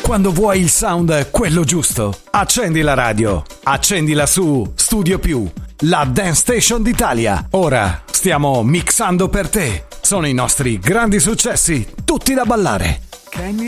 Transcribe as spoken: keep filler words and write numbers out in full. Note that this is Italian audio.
Quando vuoi il sound, quello giusto, accendi la radio, accendila su Studio Più, la Dance Station d'Italia. Ora stiamo mixando per te. Sono i nostri grandi successi, tutti da ballare. Can you